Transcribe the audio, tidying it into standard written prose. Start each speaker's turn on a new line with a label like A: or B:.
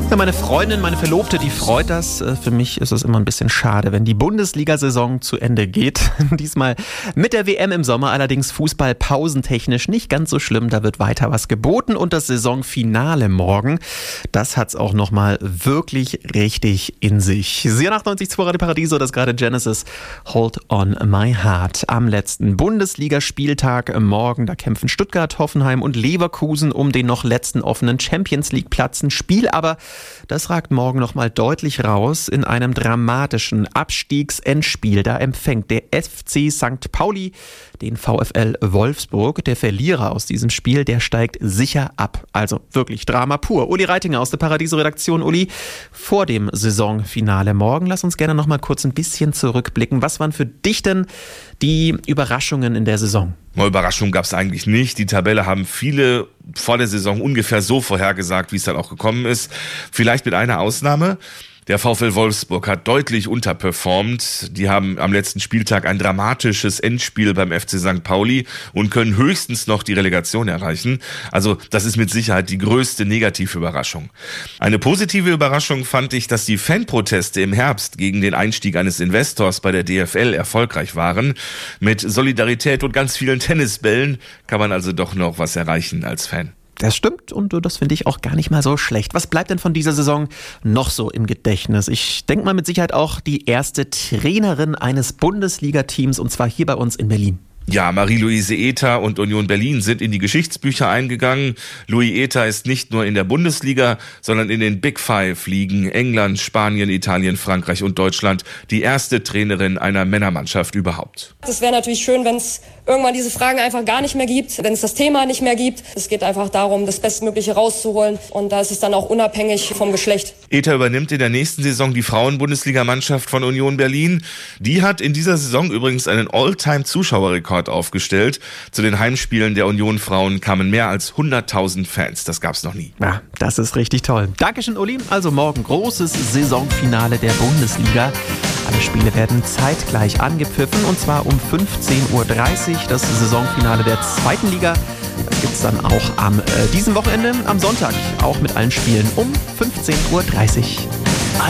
A: Ja, meine Freundin, meine Verlobte, die freut das. Für mich ist es immer ein bisschen schade, wenn die Bundesliga-Saison zu Ende geht. Diesmal mit der WM im Sommer, allerdings Fußball pausentechnisch nicht ganz so schlimm. Da wird weiter was geboten und das Saisonfinale morgen, das hat's auch nochmal wirklich richtig in sich. Sie 98.2 Radio Paradiso, das gerade Genesis Hold on My Heart. Am letzten Bundesligaspieltag morgen, da kämpfen Stuttgart, Hoffenheim und Leverkusen um den noch letzten offenen Champions-League-Platz. Ein Spiel aber, das ragt morgen nochmal deutlich raus in einem dramatischen Abstiegsendspiel. Da empfängt der FC St. Pauli den VfL Wolfsburg. Der Verlierer aus diesem Spiel, der steigt sicher ab. Also wirklich Drama pur. Uli Reitinger aus der Paradiso-Redaktion. Uli, vor dem Saisonfinale morgen, lass uns gerne nochmal kurz ein bisschen zurückblicken. Was waren für dich denn die Überraschungen in der Saison?
B: Überraschung gab es eigentlich nicht. Die Tabelle haben viele vor der Saison ungefähr so vorhergesagt, wie es dann auch gekommen ist. Vielleicht mit einer Ausnahme. Der VfL Wolfsburg hat deutlich unterperformt. Die haben am letzten Spieltag ein dramatisches Endspiel beim FC St. Pauli und können höchstens noch die Relegation erreichen. Also das ist mit Sicherheit die größte negative Überraschung. Eine positive Überraschung fand ich, dass die Fanproteste im Herbst gegen den Einstieg eines Investors bei der DFL erfolgreich waren. Mit Solidarität und ganz vielen Tennisbällen kann man also doch noch was erreichen als Fan.
A: Das stimmt und das finde ich auch gar nicht mal so schlecht. Was bleibt denn von dieser Saison noch so im Gedächtnis? Ich denke mal mit Sicherheit auch die erste Trainerin eines Bundesliga-Teams und zwar hier bei uns in Berlin.
B: Ja, Marie-Louise Ether und Union Berlin sind in die Geschichtsbücher eingegangen. Louis Ether ist nicht nur in der Bundesliga, sondern in den Big Five Ligen England, Spanien, Italien, Frankreich und Deutschland die erste Trainerin einer Männermannschaft überhaupt.
C: Es wäre natürlich schön, wenn es irgendwann diese Fragen einfach gar nicht mehr gibt, wenn es das Thema nicht mehr gibt. Es geht einfach darum, das Bestmögliche rauszuholen und da ist es dann auch unabhängig vom Geschlecht.
B: Ether übernimmt in der nächsten Saison die Frauen-Bundesliga-Mannschaft von Union Berlin. Die hat in dieser Saison übrigens einen All-Time-Zuschauerrekord aufgestellt. Zu den Heimspielen der Union-Frauen kamen mehr als 100.000 Fans. Das gab's noch nie.
A: Ja, das ist richtig toll. Dankeschön, Uli. Also morgen großes Saisonfinale der Bundesliga. Alle Spiele werden zeitgleich angepfiffen und zwar um 15.30 Uhr. Das Saisonfinale der zweiten Liga. Das gibt's dann auch am diesem Wochenende, am Sonntag, auch mit allen Spielen um 15.30 Uhr.